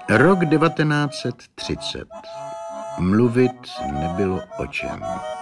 Rok 1930. Mluvit nebylo o čem.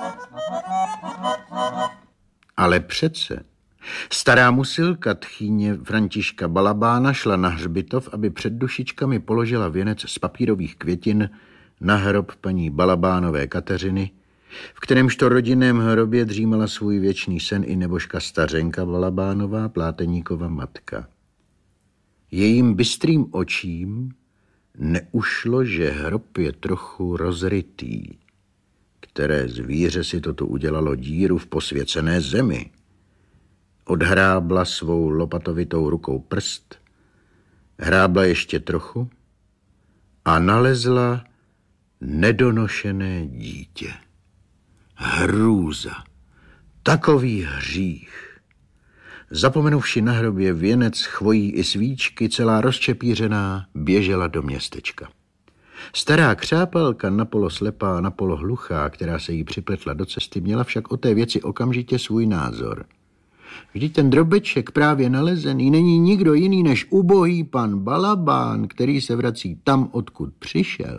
Ale přece stará musilka tchýně Františka Balabána šla na hřbitov, aby před dušičkami položila věnec z papírových květin na hrob paní Balabánové Kateřiny, v kterémžto rodinném hrobě dřímala svůj věčný sen i nebožka stařenka Balabánová, Pláteníkova matka. Jejím bystrým očím neušlo, že hrob je trochu rozrytý. Které zvíře si toto udělalo díru v posvěcené zemi? Odhrábla svou lopatovitou rukou prst, hrábla ještě trochu a nalezla nedonošené dítě. Hrůza, takový hřích. Zapomenuvši na hrobě věnec, chvojí i svíčky, celá rozčepířená, běžela do městečka. Stará křápalka, napolo slepá, napolo hluchá, která se jí připletla do cesty, měla však o té věci okamžitě svůj názor. Vždyť ten drobeček právě nalezený není nikdo jiný než ubohý pan Balabán, který se vrací tam, odkud přišel.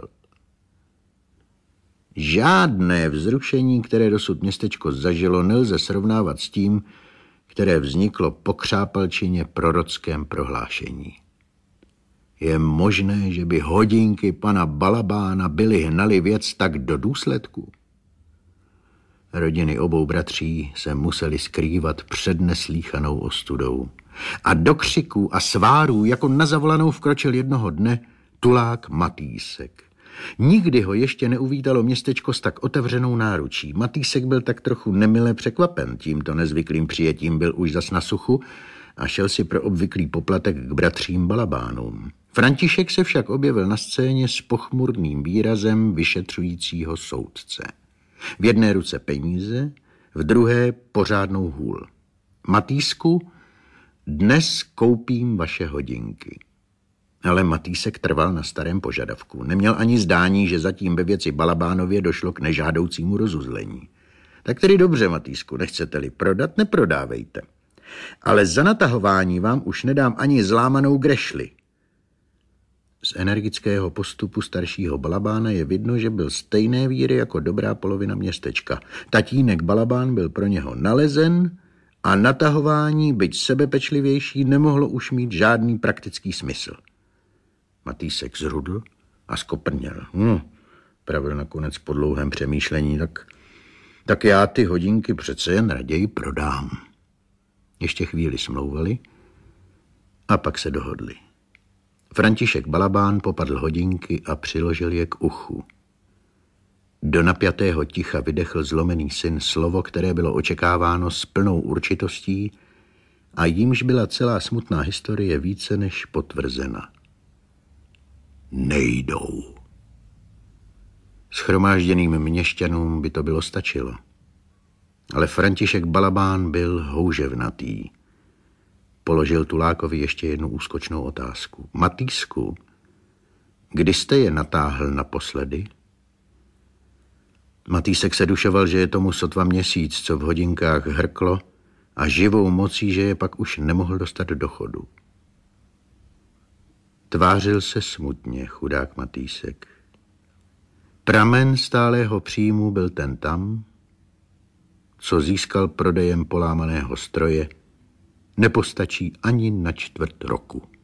Žádné vzrušení, které dosud městečko zažilo, nelze srovnávat s tím, které vzniklo po křápalčině prorockém prohlášení. Je možné, že by hodinky pana Balabána byly hnaly věc tak do důsledku? Rodiny obou bratří se museli skrývat před neslýchanou ostudou. A do křiků a svárů, jako na zavolanou, vkročil jednoho dne tulák Matýsek. Nikdy ho ještě neuvítalo městečko s tak otevřenou náručí. Matýsek byl tak trochu nemile překvapen tímto nezvyklým přijetím, byl už zas na suchu a šel si pro obvyklý poplatek k bratřím Balabánům. František se však objevil na scéně s pochmurným výrazem vyšetřujícího soudce. V jedné ruce peníze, v druhé pořádnou hůl. Matýsku, dnes koupím vaše hodinky. Ale Matýsek trval na starém požadavku. Neměl ani zdání, že zatím ve věci Balabánově došlo k nežádoucímu rozuzlení. Tak tedy dobře, Matýsku, nechcete-li prodat, neprodávejte. Ale za natahování vám už nedám ani zlámanou grešli. Z energického postupu staršího Balabána je vidno, že byl stejné víry jako dobrá polovina městečka. Tatínek Balabán byl pro něho nalezen a natahování, byť sebepečlivější, nemohlo už mít žádný praktický smysl. Matýsek zrudl a skoprněl. Pravil nakonec po dlouhém přemýšlení, tak já ty hodinky přece jen raději prodám. Ještě chvíli smlouvali a pak se dohodli. František Balabán popadl hodinky a přiložil je k uchu. Do napjatého ticha vydechl zlomený syn slovo, které bylo očekáváno s plnou určitostí a jímž byla celá smutná historie více než potvrzena. Nejdou. Shromážděným měšťanům by to bylo stačilo. Ale František Balabán byl houževnatý. Položil tulákovi ještě jednu úskočnou otázku. Matýsku, kdy jste je natáhl naposledy? Matýsek se dušoval, že je tomu sotva měsíc, co v hodinkách hrklo a živou mocí, že je pak už nemohl dostat do chodu. Tvářil se smutně, chudák Matýsek. Pramen stálého příjmu byl ten tam, co získal prodejem polámaného stroje, nepostačí ani na čtvrt roku.